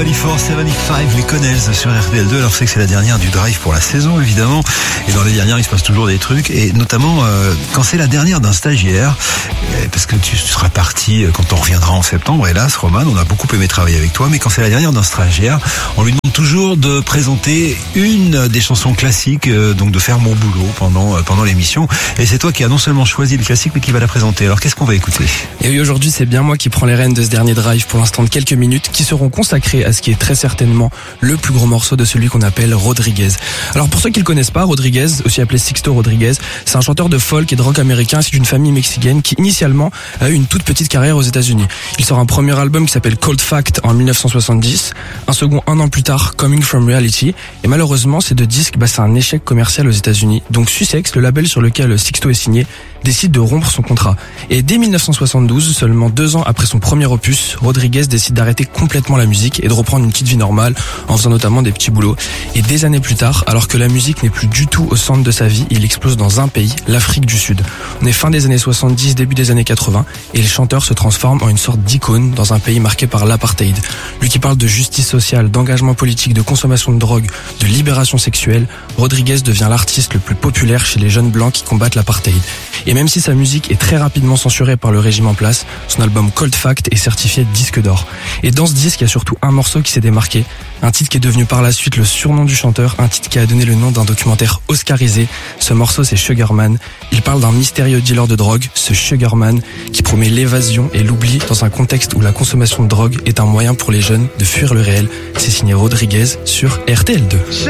7475, les Connells sur RTL2. Alors, c'est que c'est la dernière du drive pour la saison, évidemment. Et dans les dernières, il se passe toujours des trucs. Et notamment, quand c'est la dernière d'un stagiaire, parce que tu seras parti quand on reviendra en septembre, hélas, Roman, on a beaucoup aimé travailler avec toi. Mais quand c'est la dernière d'un stagiaire, on lui demande toujours de présenter une des chansons classiques, donc de faire mon boulot pendant l'émission. Et c'est toi qui as non seulement choisi le classique, mais qui va la présenter. Alors, qu'est-ce qu'on va écouter? Et oui, aujourd'hui, c'est bien moi qui prends les rênes de ce dernier drive pour l'instant de quelques minutes, qui seront consacrés à ce qui est très certainement le plus gros morceau de celui qu'on appelle Rodriguez. Alors pour ceux qui le connaissent pas, Rodriguez, aussi appelé Sixto Rodriguez, c'est un chanteur de folk et de rock américain issu d'une famille mexicaine qui initialement a eu une toute petite carrière aux États-Unis. Il sort un premier album qui s'appelle Cold Fact en 1970, un second un an plus tard, Coming From Reality, et malheureusement ces deux disques, c'est un échec commercial aux États-Unis. Donc Sussex, le label sur lequel Sixto est signé, décide de rompre son contrat. Et dès 1972, seulement 2 ans après son premier opus, Rodriguez décide d'arrêter complètement la musique et de reprendre une petite vie normale en faisant notamment des petits boulots. Et des années plus tard, alors que la musique n'est plus du tout au centre de sa vie, il explose dans un pays, l'Afrique du Sud. On est fin des années 70, début des années 80 et le chanteur se transforme en une sorte d'icône dans un pays marqué par l'apartheid. Lui qui parle de justice sociale, d'engagement politique, de consommation de drogue, de libération sexuelle, Rodriguez devient l'artiste le plus populaire chez les jeunes blancs qui combattent l'apartheid. Et même si sa musique est très rapidement censurée par le régime en place, son album Cold Fact est certifié disque d'or. Et dans ce disque, il y a surtout un morceau qui s'est démarqué, un titre qui est devenu par la suite le surnom du chanteur, un titre qui a donné le nom d'un documentaire oscarisé. Ce morceau, c'est Sugarman. Il parle d'un mystérieux dealer de drogue, ce Sugarman, qui promet l'évasion et l'oubli dans un contexte où la consommation de drogue est un moyen pour les jeunes de fuir le réel. C'est signé Rodriguez sur RTL2.